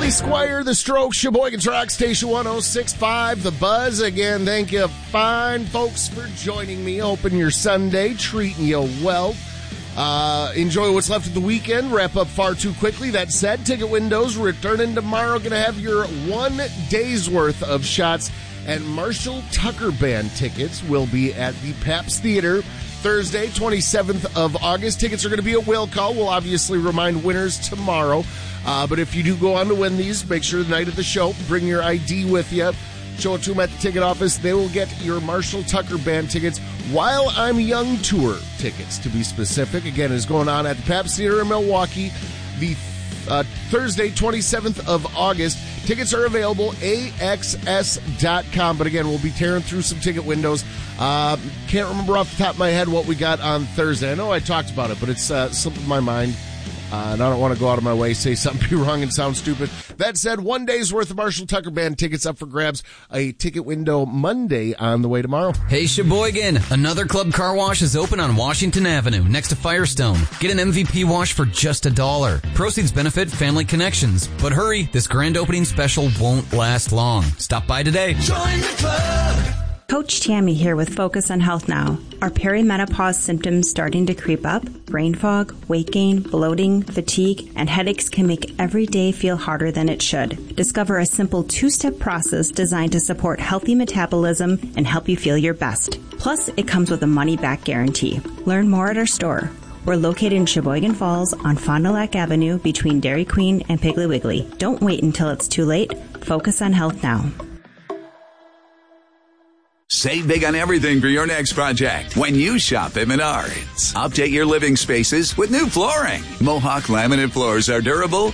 Jamie Squire, The Strokes, Sheboygan's Rock Station 106.5, The Buzz. Again, thank you fine folks for joining me. Hoping your Sunday treating you well. Enjoy what's left of the weekend. Wrap up far too quickly. That said, ticket windows returning tomorrow. Going to have your 1 day's worth of shots. And Marshall Tucker Band tickets will be at the Pabst Theater Thursday, 27th of August. Tickets are going to be a will call. We'll obviously remind winners tomorrow. But if you do go on to win these, make sure the night of the show, bring your ID with you. Show it to them at the ticket office. They will get your Marshall Tucker Band tickets. While I'm Young Tour tickets, to be specific. Again, is going on at the Pabst Theater in Milwaukee the Thursday, 27th of August. Tickets are available, AXS.com. But again, we'll be tearing through some ticket windows. Can't remember off the top of my head what we got on Thursday. I know I talked about it, but it's slipped my mind. And I don't want to go out of my way, say something, be wrong, and sound stupid. That said, 1 day's worth of Marshall Tucker Band tickets up for grabs. A ticket window Monday on the way tomorrow. Hey, Sheboygan, another Club Car Wash is open on Washington Avenue next to Firestone. Get an MVP wash for just $1. Proceeds benefit Family Connections. But hurry, this grand opening special won't last long. Stop by today. Join the club. Coach Tammy here with Focus on Health Now. Are perimenopause symptoms starting to creep up? Brain fog, weight gain, bloating, fatigue, and headaches can make every day feel harder than it should. Discover a simple 2-step process designed to support healthy metabolism and help you feel your best. Plus, it comes with a money-back guarantee. Learn more at our store. We're located in Sheboygan Falls on Fond du Lac Avenue between Dairy Queen and Piggly Wiggly. Don't wait until it's too late. Focus on health now. Save big on everything for your next project when you shop at Menards. Update your living spaces with new flooring. Mohawk laminate floors are durable,